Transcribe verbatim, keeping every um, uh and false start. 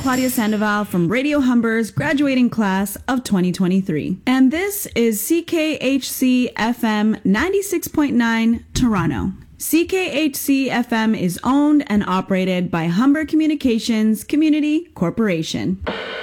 Claudia Sandoval from Radio Humber's graduating class of twenty twenty-three. And this is C K H C F M ninety-six point nine, Toronto. C K H C F M is owned and operated by Humber Communications Community Corporation.